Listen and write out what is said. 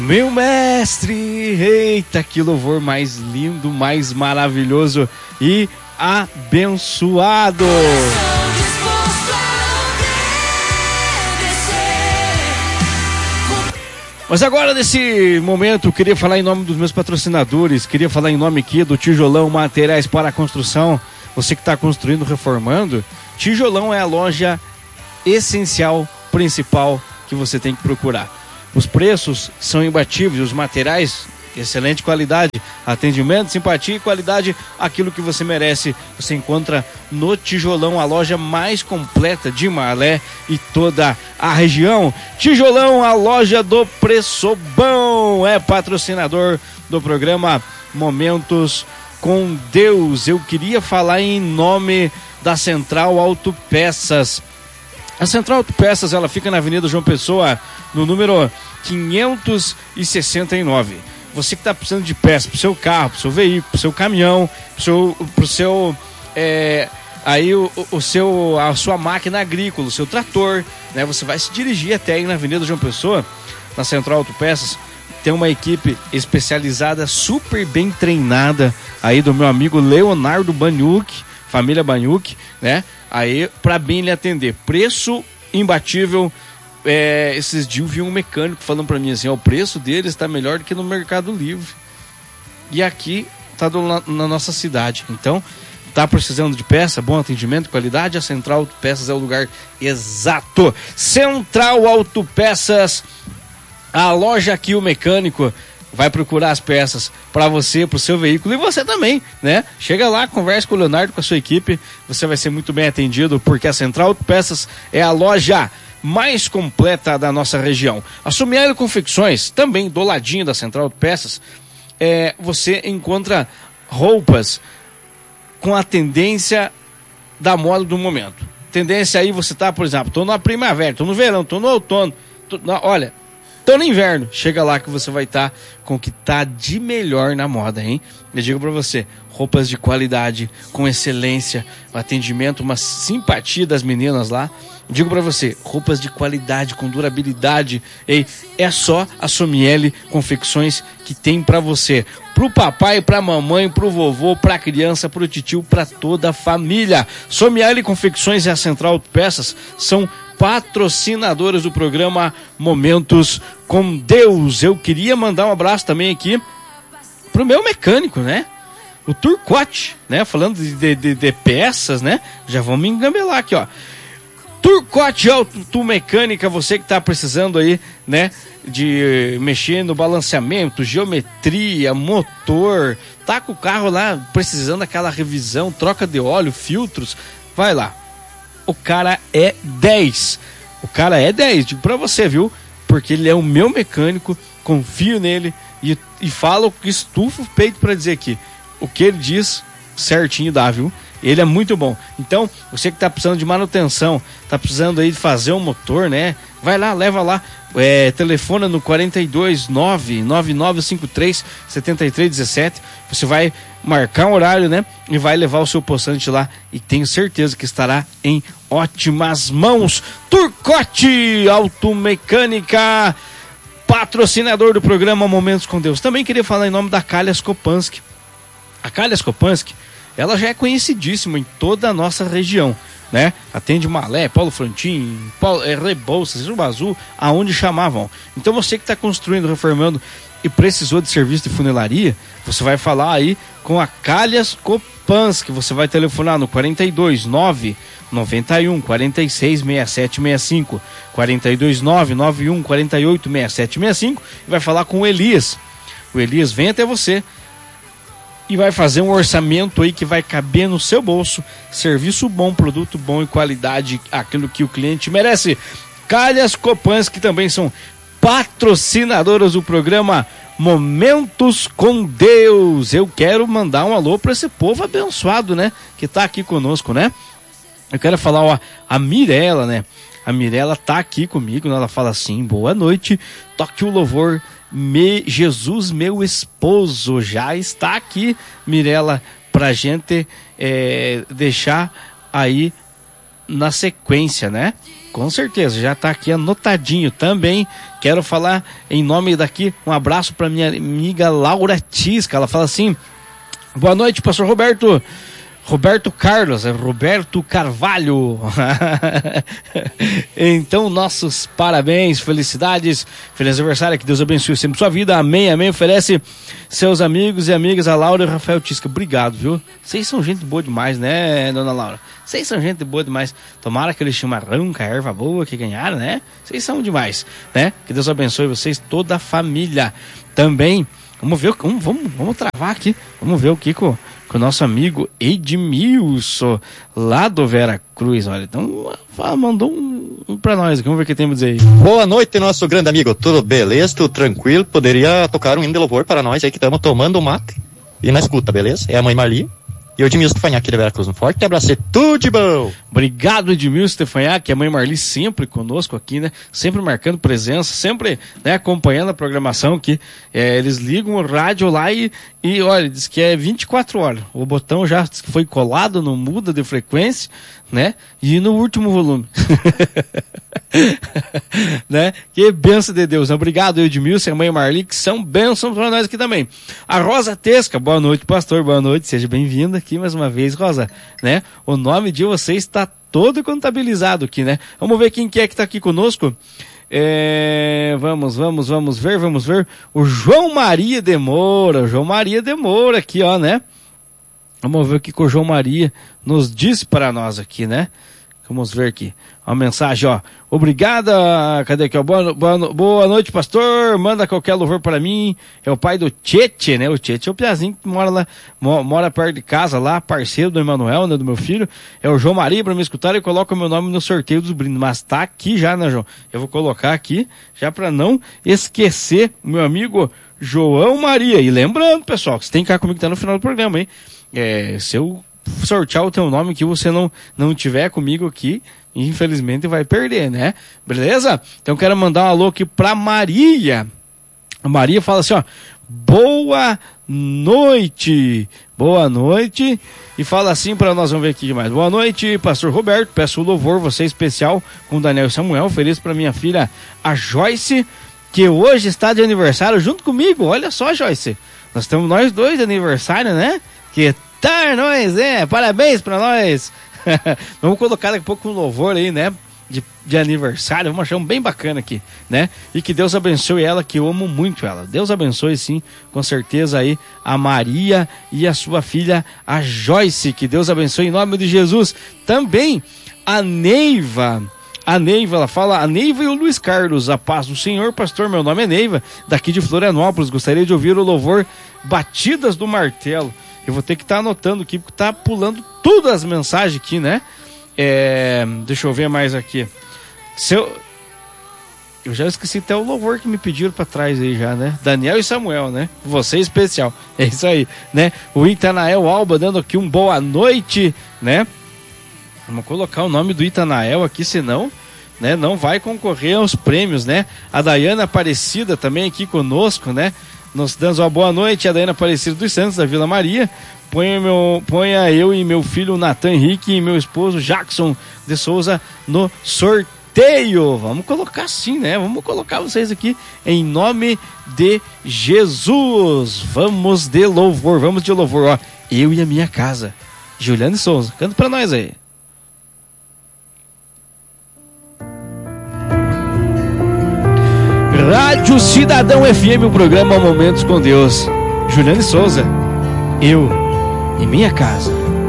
Meu mestre, eita, que louvor mais lindo, mais maravilhoso e abençoado. Mas agora, nesse momento, eu queria falar em nome dos meus patrocinadores, queria falar em nome aqui do Tijolão Materiais para a Construção. Você que está construindo, reformando, Tijolão é a loja essencial, principal que você tem que procurar. Os preços são imbatíveis, os materiais, excelente qualidade, atendimento, simpatia e qualidade, aquilo que você merece. Você encontra no Tijolão, a loja mais completa de Malé e toda a região. Tijolão, a loja do preço bom, é patrocinador do programa Momentos com Deus. Eu queria falar em nome da Central Autopeças. A Central Autopeças, ela fica na Avenida João Pessoa, no número 569. Você que está precisando de peça para o seu carro, para o seu veículo, para o seu caminhão, para o seu a sua máquina agrícola, o seu trator, né? Você vai se dirigir até aí na Avenida João Pessoa, na Central Autopeças. Tem uma equipe especializada, super bem treinada aí do meu amigo Leonardo Baniuk, família Baniuk, né? Aí, para bem lhe atender. Preço imbatível. Esses dias eu vi um mecânico falando para mim assim, o preço deles está melhor do que no Mercado Livre. E aqui está na nossa cidade. Então, tá precisando de peça, bom atendimento, qualidade, a Central Autopeças é o lugar exato. Central Autopeças, a loja aqui, o mecânico vai procurar as peças para você, para o seu veículo, e você também, né? Chega lá, conversa com o Leonardo, com a sua equipe, você vai ser muito bem atendido, porque a Central Autopeças é a loja mais completa da nossa região. A Somiele Confecções, também do ladinho da Central Autopeças, você encontra roupas com a tendência da moda do momento. Tendência aí, você tá, por exemplo, tô na primavera, tô no verão, tô no outono, tô no inverno. Chega lá que você vai estar com o que tá de melhor na moda, hein? Eu digo pra você, roupas de qualidade, com excelência, atendimento, uma simpatia das meninas lá. Digo pra você, roupas de qualidade, com durabilidade, é só a Somiele Confecções que tem pra você. Pro papai, pra mamãe, pro vovô, pra criança, pro titio, pra toda a família. Somiele Confecções e a Central Autopeças são patrocinadores do programa Momentos com Deus. Eu queria mandar um abraço também aqui pro meu mecânico, né? O Turcote, né? Falando de peças, né? Já vamos engambelar aqui, ó. Turcote Automecânica, você que tá precisando aí, né, de mexer no balanceamento, geometria, motor, tá com o carro lá precisando daquela revisão, troca de óleo, filtros, vai lá. O cara é 10. O cara é 10, digo pra você, viu? Porque ele é o meu mecânico, confio nele e falo, estufo o peito pra dizer que o que ele diz certinho dá, viu? Ele é muito bom. Então, você que está precisando de manutenção, está precisando aí de fazer um motor, né? Vai lá, leva lá. Telefona no 429-9953-7317. Você vai marcar um horário, né? E vai levar o seu poçante lá. E tenho certeza que estará em ótimas mãos. Turcote Automecânica, patrocinador do programa Momentos com Deus. Também queria falar em nome da Calhas Kopansky. A Calhas Kopansky, ela já é conhecidíssima em toda a nossa região, né? Atende Malé, Paulo Frontin, Rebouças, Rio Azul, aonde chamavam. Então você que está construindo, reformando e precisou de serviço de funilaria, você vai falar aí com a Calhas Kopansky. Você vai telefonar no 429-91 46 6765, 429-91 48 6765 e vai falar com o Elias. O Elias vem até você e vai fazer um orçamento aí que vai caber no seu bolso. Serviço bom, produto bom e qualidade, aquilo que o cliente merece. Calhas Kopansky, que também são patrocinadoras do programa Momentos com Deus. Eu quero mandar um alô para esse povo abençoado, né? Que tá aqui conosco, né? Eu quero falar, ó, a Mirella, né? A Mirella tá aqui comigo, né? Ela fala assim, boa noite, toque o louvor, Jesus, meu esposo, já está aqui, Mirella, pra gente deixar aí na sequência, né? Com certeza, já está aqui anotadinho também. Quero falar em nome daqui, um abraço para minha amiga Laura Tisca. Ela fala assim: boa noite, pastor Roberto. Roberto Carlos, é Roberto Carvalho. Então, nossos parabéns, felicidades, feliz aniversário, que Deus abençoe sempre sua vida, amém, amém. Oferece seus amigos e amigas, a Laura e o Rafael Tisca. Obrigado, viu? Vocês são gente boa demais, né, dona Laura? Vocês são gente boa demais. Tomara aquele chimarrão com a erva boa que ganharam, né? Vocês são demais, né? Que Deus abençoe vocês, toda a família. Também, vamos ver, vamos travar aqui, vamos ver o que com o nosso amigo Edmilson, lá do Vera Cruz. Olha, então mandou um pra nós aqui, vamos ver o que tem a dizer aí. Boa noite, nosso grande amigo, tudo beleza, tudo tranquilo? Poderia tocar um hino de louvor para nós aí que estamos tomando um mate e na escuta, beleza? É a mãe Marli e o Edmilson Stefanhac de Vera Cruz. Um forte abraço, tudo de bom! Obrigado, Edmilson Stefanhac, a mãe Marli sempre conosco aqui, né? Sempre marcando presença, sempre, né, acompanhando a programação aqui. Eles ligam o rádio lá e olha, diz que é 24 horas. O botão já foi colado, não muda de frequência, né? E no último volume. Né? Que bênção de Deus. Obrigado, Edmilson e a mãe Marli, que são bênçãos para nós aqui também. A Rosa Tesca, boa noite, pastor, boa noite, seja bem-vinda aqui mais uma vez, Rosa, né? O nome de vocês está todo contabilizado aqui, né? Vamos ver quem que é que está aqui conosco. Vamos ver. O João Maria de Moura aqui, ó, né? Vamos ver o que o João Maria nos disse para nós aqui, né? Vamos ver aqui. Uma mensagem, ó. Obrigada. Cadê aqui, ó? Boa noite, pastor. Manda qualquer louvor para mim. É o pai do Tchê, né? O Tchê é o piazinho que mora lá, mora perto de casa lá, parceiro do Emanuel, né? Do meu filho. É o João Maria para me escutar e coloca o meu nome no sorteio dos brindes. Mas tá aqui já, né, João? Eu vou colocar aqui, já para não esquecer o meu amigo João Maria. E lembrando, pessoal, que você tem que ficar comigo que tá no final do programa, hein? Se eu sortear o teu nome que você não tiver comigo aqui, infelizmente vai perder, né? Beleza? Então quero mandar um alô aqui pra Maria. A Maria fala assim, ó: boa noite, e fala assim pra nós, vamos ver aqui demais. Boa noite, pastor Roberto, peço o louvor, você especial com o Daniel e Samuel, feliz pra minha filha, a Joyce, que hoje está de aniversário junto comigo. Olha só, Joyce, nós temos nós dois de aniversário, né? Que tá, nós, parabéns pra nós. Vamos colocar daqui a pouco um louvor aí, né? De aniversário, vamos achar um bem bacana aqui, né? E que Deus abençoe ela, que eu amo muito ela. Deus abençoe, sim, com certeza aí, a Maria e a sua filha, a Joyce. Que Deus abençoe em nome de Jesus. Também a Neiva, ela fala: a Neiva e o Luiz Carlos, a paz do Senhor, pastor, meu nome é Neiva, daqui de Florianópolis, gostaria de ouvir o louvor Batidas do Martelo. Eu vou ter que estar anotando aqui, porque tá pulando todas as mensagens aqui, né? Deixa eu ver mais aqui. Eu já esqueci até o louvor que me pediram pra trás aí já, né? Daniel e Samuel, né? Você especial. É isso aí, né? O Itanael Alba dando aqui um boa noite, né? Vamos colocar o nome do Itanael aqui, senão, né, não vai concorrer aos prêmios, né? A Daiana Aparecida também aqui conosco, né? Nos damos uma boa noite, a Daiana Aparecida dos Santos, da Vila Maria. Ponha eu e meu filho Nathan Henrique e meu esposo Jackson de Souza no sorteio. Vamos colocar assim, né? Vamos colocar vocês aqui em nome de Jesus. Vamos de louvor, ó. Eu e a minha casa. Juliane Souza, canta pra nós aí. Rádio Cidadão FM, o programa Momentos com Deus. Juliane Souza, eu e minha casa.